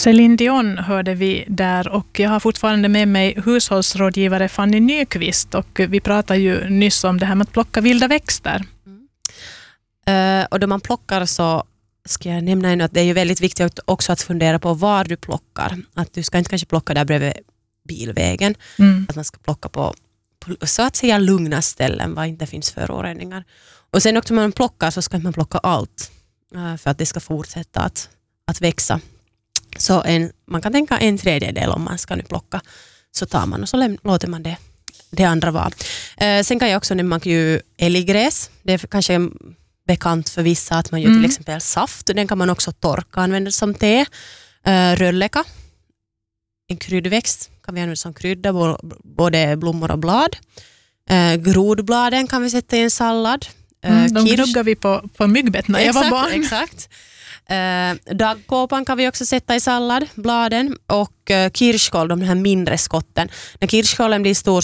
Céline Dion hörde vi där, och jag har fortfarande med mig hushållsrådgivare Fanny Nyqvist, och vi pratade ju nyss om det här med att plocka vilda växter. Och då man plockar så ska jag nämna ännu att det är ju väldigt viktigt också att fundera på var du plockar. Att du ska inte kanske plocka där bredvid bilvägen. Att man ska plocka på så att säga lugna ställen var inte finns föroreningar. Och sen också när man plockar så ska man plocka allt för att det ska fortsätta att växa. Så man kan tänka 1/3 om man ska nu plocka, så tar man och så låter man det andra vara. Sen kan jag också nämna ju älggräs. Det är kanske bekant för vissa att man gör till exempel saft. Den kan man också torka och använda som te. Rölleka, en kryddväxt, kan vi använda som krydda, både blommor och blad. Grodbladen kan vi sätta i en sallad. De gnuggar vi på myggbett när jag var barn. Exakt. Daggkåpan kan vi också sätta i sallad, bladen, och kirskål, de här mindre skotten. När kirskålen blir stor